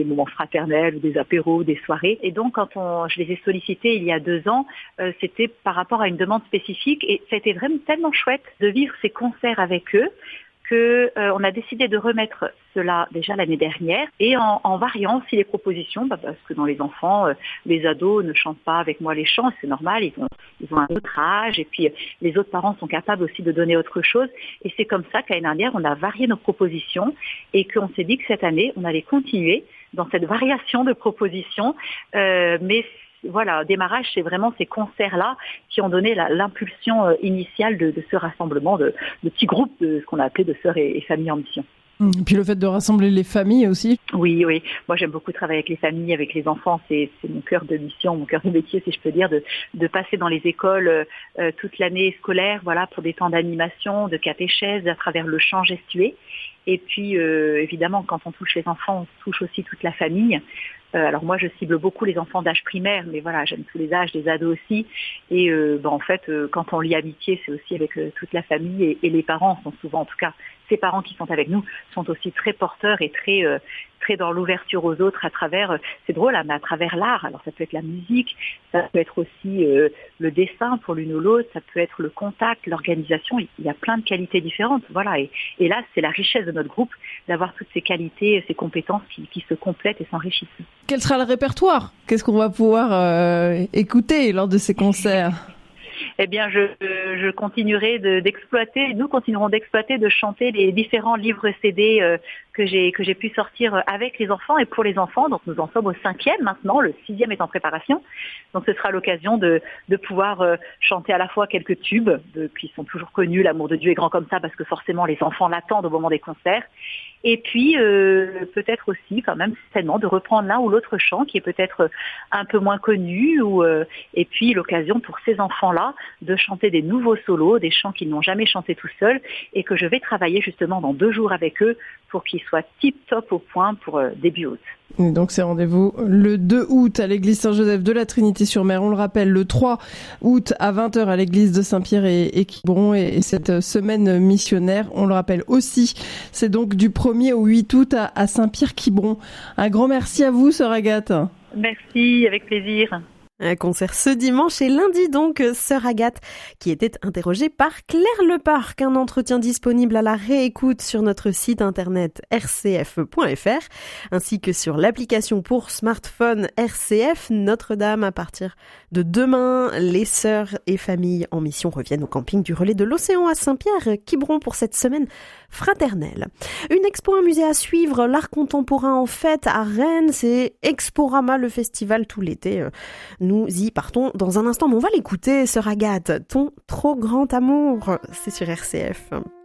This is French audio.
des moments fraternels, ou des apéros, des soirées. Et donc, quand je les ai sollicités il y a 2 ans, c'était par rapport à une demande spécifique. Et ça a été vraiment tellement chouette de vivre ces concerts avec eux qu'on a décidé de remettre cela déjà l'année dernière et en variant aussi les propositions, parce que dans les enfants, les ados ne chantent pas avec moi les chants, c'est normal, ils ont un autre âge et puis les autres parents sont capables aussi de donner autre chose. Et c'est comme ça qu'année dernière, on a varié nos propositions et qu'on s'est dit que cette année, on allait continuer dans cette variation de propositions, mais voilà, démarrage, c'est vraiment ces concerts-là qui ont donné l'impulsion initiale de ce rassemblement de petits groupes de ce qu'on a appelé de sœurs et familles en mission. Et puis le fait de rassembler les familles aussi. Oui. Moi, j'aime beaucoup travailler avec les familles, avec les enfants. C'est mon cœur de mission, mon cœur de métier, si je peux dire, de passer dans les écoles toute l'année scolaire, voilà, pour des temps d'animation, de catéchèse, à travers le chant gestué. Et puis, évidemment, quand on touche les enfants, on touche aussi toute la famille. Alors moi, je cible beaucoup les enfants d'âge primaire, mais voilà, j'aime tous les âges, les ados aussi. Et en fait, quand on lit amitié, c'est aussi avec toute la famille et les parents sont souvent, en tout cas, ces parents qui sont avec nous sont aussi très porteurs et très dans l'ouverture aux autres à travers, c'est drôle, mais à travers l'art. Alors ça peut être la musique, ça peut être aussi le dessin pour l'une ou l'autre, ça peut être le contact, l'organisation. Il y a plein de qualités différentes, voilà. Et là, c'est la richesse de notre groupe d'avoir toutes ces qualités, ces compétences qui se complètent et s'enrichissent. Quel sera le répertoire ? Qu'est-ce qu'on va pouvoir écouter lors de ces concerts ? Eh bien, je continuerai d'exploiter, nous continuerons d'exploiter, de chanter les différents livres CD que j'ai pu sortir avec les enfants et pour les enfants. Donc, nous en sommes au 5e maintenant, le 6e est en préparation. Donc, ce sera l'occasion de pouvoir chanter à la fois quelques tubes qui sont toujours connus, L'amour de Dieu est grand comme ça, parce que forcément, les enfants l'attendent au moment des concerts. Et puis, peut-être aussi, quand même, certainement, de reprendre l'un ou l'autre chant qui est peut-être un peu moins connu. Et puis, l'occasion pour ces enfants-là de chanter des nouveaux solos, des chants qu'ils n'ont jamais chantés tout seuls et que je vais travailler justement dans 2 jours avec eux pour qu'ils soient tip-top au point pour début août. Et donc c'est rendez-vous le 2 août à l'église Saint-Joseph de la Trinité-sur-Mer. On le rappelle, le 3 août à 20h à l'église de Saint-Pierre et Quiberon. Et cette semaine missionnaire, on le rappelle aussi, c'est donc du 1er au 8 août à Saint-Pierre-Quiberon. Un grand merci à vous, sœur Agathe. Merci, avec plaisir. Un concert ce dimanche et lundi donc, sœur Agathe qui était interrogée par Claire Leparc. Un entretien disponible à la réécoute sur notre site internet rcf.fr ainsi que sur l'application pour smartphone RCF Notre-Dame. À partir de demain, les sœurs et familles en mission reviennent au camping du Relais de l'Océan à Saint-Pierre-Quiberon pour cette semaine fraternelle. Une expo, un musée à suivre, l'art contemporain en fête à Rennes, c'est Exporama, le festival tout l'été. Nous y partons dans un instant, mais on va l'écouter, sœur Agathe, ton trop grand amour, c'est sur RCF.